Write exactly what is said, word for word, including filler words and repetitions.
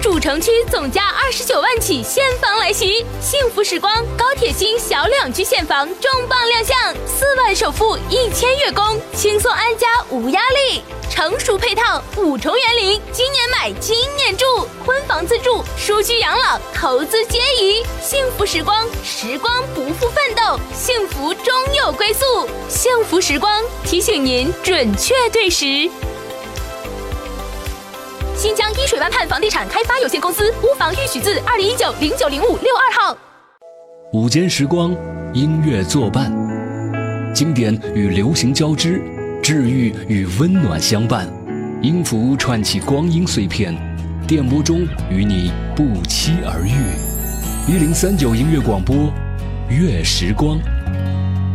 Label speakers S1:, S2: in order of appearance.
S1: 主城区总价二十九万起现房来袭，幸福时光高铁新小两居现房重磅亮相，四万首付一千月供，轻松安家无压力。成熟配套，五重园林，今年买今年住，婚房自住，舒居养老，投资皆宜。幸福时光，时光不负奋斗，幸福终有归宿。幸福时光提醒您准确对时。新疆依水湾畔房地产开发有限公司屋房预许字二零一九零九零五六二号。
S2: 午间时光，音乐作伴，经典与流行交织，治愈与温暖相伴。音符串起光阴碎片，电波中与你不期而遇。一零三九音乐广播，乐时光。